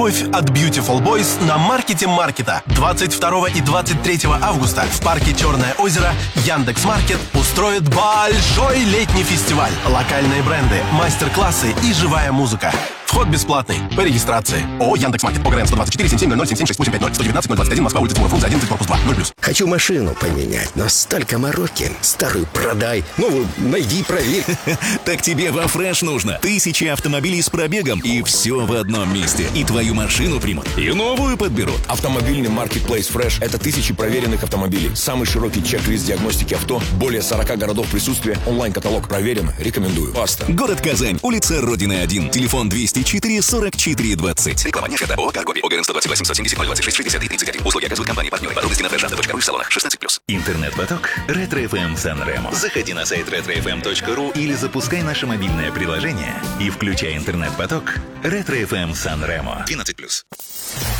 Любовь от Beautiful Boys на маркете маркета. 22 и 23 августа в парке Черное озеро Яндекс.Маркет устроит большой летний фестиваль. Локальные бренды, мастер-классы и живая музыка. Вход бесплатный. По регистрации. ООО «Яндекс.Маркет». ОГРН 124 77 007 7850 119 021 Москва, улица Тимура Фрунзе, 11, корпус 2, 0+. Хочу машину поменять, но столько мороки. Старую продай, новую найди, проверь. Так тебе во Фреш нужно. 1000 автомобилей с пробегом, и все в одном месте. И твою машину примут, и новую подберут. Автомобильный маркетплейс Фреш – это 1000 проверенных автомобилей. Самый широкий чек-лист диагностики авто, более 40 городов присутствия, онлайн-каталог. Проверено, рекомендую. Баста. Город Казань, улица Родины 1, телефон 204 44 20. Реклама не оферта. ООО «Каргоби». ОГРН 128 770 026 60 31. Услуги оказывают компании-партнеры. Подробности на freshauto.ru в салонах 16+. Интернет-поток Ретро-ФМ Сан-Ремо. Заходи на сайт retrofm.ru или запускай наше мобильное приложение и включай интернет-поток Ретро-ФМ Сан-Ремо. 12+.